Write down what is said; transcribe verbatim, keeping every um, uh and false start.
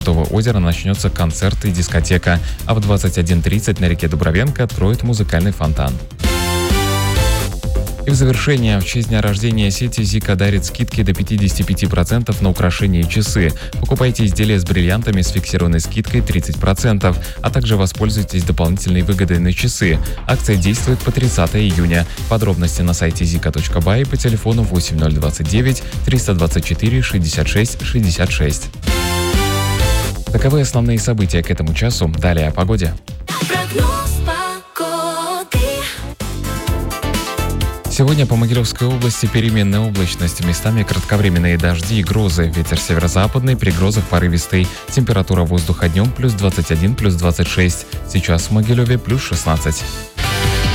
озера начнется концерт и дискотека, а в двадцать один тридцать на реке Дубровенко откроют музыкальный фонтан. И в завершение, в честь дня рождения сети Зика дарит скидки до пятьдесят пять процентов на украшения и часы. Покупайте изделия с бриллиантами с фиксированной скидкой тридцать процентов, а также воспользуйтесь дополнительной выгодой на часы. Акция действует по тридцатого июня. Подробности на сайте зика точка бай по телефону восемь ноль двадцать девять триста двадцать четыре шестьдесят шесть шестьдесят шесть. Таковы основные события к этому часу. Далее о погоде. Сегодня по Могилевской области переменная облачность, местами кратковременные дожди и грозы. Ветер северо-западный, при грозах порывистый. Температура воздуха днем плюс двадцать один, плюс двадцать шесть. Сейчас в Могилеве плюс шестнадцать.